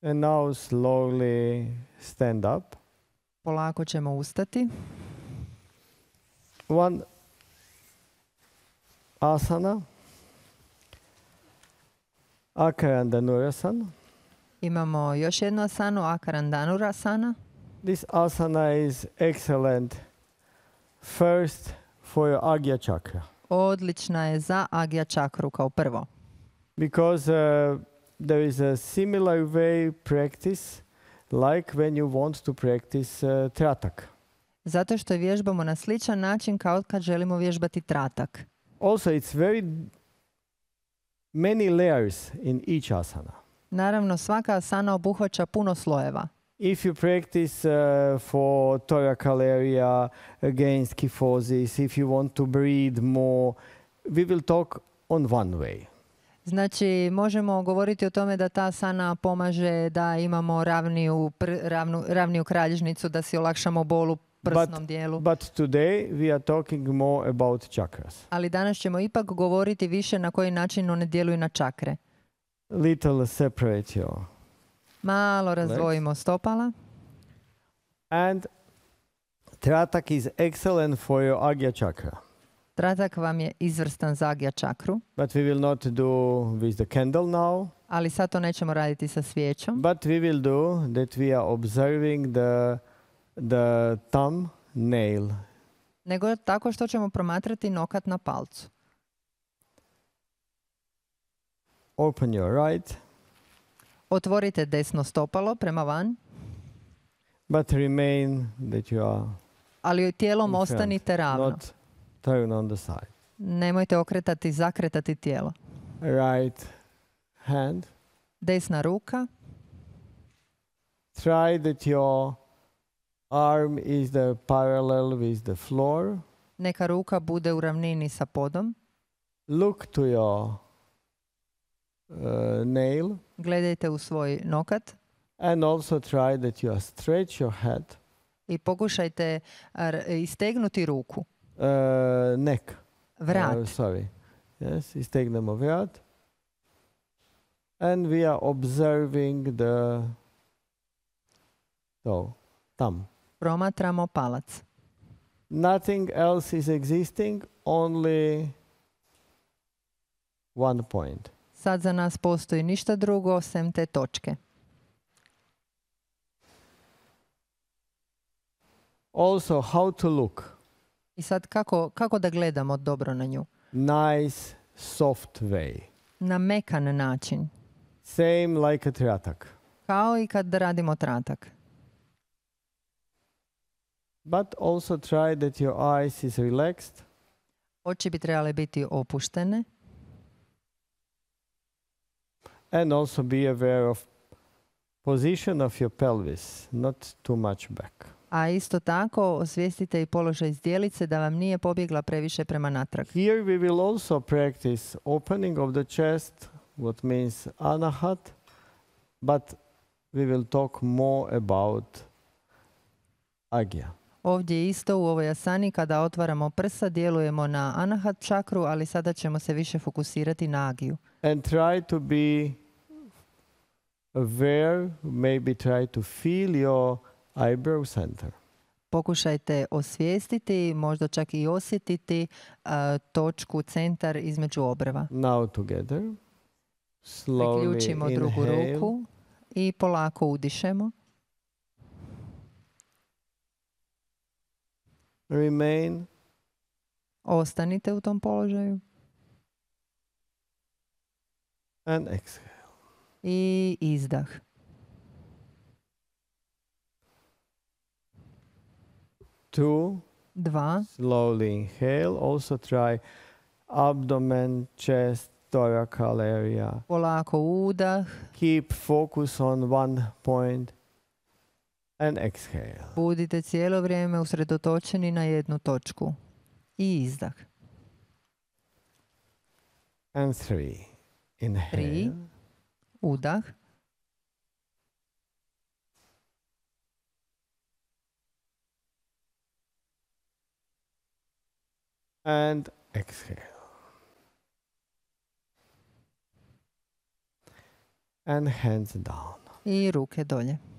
And now slowly stand up. Polako ćemo ustati. One asana. Akarandanurasana. Imamo još jednu asanu, Akarandanurasana. This asana is excellent first for your Agya chakra. Odlična je za Agya čakru kao prvo. Because there is a similar way practice like when you want to practice tratak. Zato što vježbamo na sličan način kao kad želimo vježbati tratak. Also, it's very many layers in each asana. Naravno, svaka asana obuhvaća puno slojeva. If you practice for thoracal area against kyphosis, if you want to breathe more, we will talk on one way. Znači, možemo govoriti o tome da ta asana pomaže da imamo ravniju kralježnicu, da si olakšamo bol u prsnom dijelu. But today we are talking more about chakras. Ali danas ćemo ipak govoriti više na koji način one djeluju na čakre. Little separate your Malo razdvojimo stopala. And tratak is excellent for your Agya chakra. Tratak vam je izvrstan za Agya čakru. But we will not do with the candle now. Ali sad to nećemo raditi sa svijećom. But we will do that we are observing the thumb nail. Nego tako što ćemo promatrati nokat na palcu. Open your right. Otvorite desno stopalo prema van. But remain that you are ali tijelom in front, ostanite ravno. not turn on the side. Nemojte okretati, zakretati tijelo. Right hand. Desna ruka. Try that your arm is the parallel with the floor. Neka ruka bude u ravnini sa podom. Look to your nail. Gledajte u svoj nokat. And also try that you stretch your head. I pokušajte istegnuti ruku. Neck. Vrat. Sorry. Yes, istegnemo vrat. And we are observing the thumb. Promatramo palac. Nothing else is existing, only one point. Sad za nas postoji ništa drugo osim te točke. Also, how to look. I sad kako da gledamo dobro na nju? Nice, soft way. Na mekan način. Same like a tratak. Kao i kad radimo tratak. But also try that your eyes is relaxed. Oči bi trebale biti opuštene. And also be aware of position of your pelvis, not too much back. A isto tako osvijestite i položaj zdjelice da vam nije pobjegla previše prema natrag. Here we will also practice opening of the chest, what means anahat, but we will talk more about agya. Ovdje isto u ovoj asani kada otvaramo prsa djelujemo na anahat čakru, ali sada ćemo se više fokusirati na agiju. And try to be aware, maybe try to feel your eyebrow center. Pokušajte osvijestiti, možda čak i osjetiti točku, centar između obrva. Now together. Slowly Priključimo drugu inhale. ruku i polako udišemo. Remain. Ostanite u tom položaju. And exhale. I izdah. Two. 2. Slowly inhale. Also try abdomen, chest, thoracal area. Polako udah. Keep focus on one point. And exhale. Budite cijelo vrijeme usredotočeni na jednu točku. I izdah. And three. Inhale. 3. Udah. And exhale. And hands down. I ruke dolje.